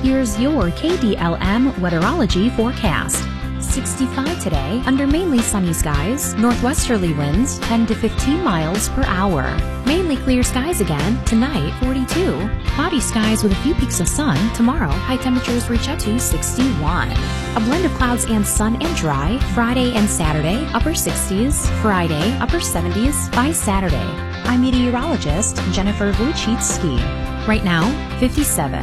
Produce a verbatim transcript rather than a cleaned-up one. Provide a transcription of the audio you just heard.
Here's your K D L M weatherology forecast. sixty-five today under mainly sunny skies, northwesterly winds ten to fifteen miles per hour. Mainly clear skies again, tonight forty-two. Cloudy skies with a few peaks of sun, tomorrow high temperatures reach up to sixty-one. A blend of clouds and sun and dry, Friday and Saturday, upper sixties, Friday, upper seventies by Saturday. I'm meteorologist Jennifer Wojcicki. Right now, fifty-seven.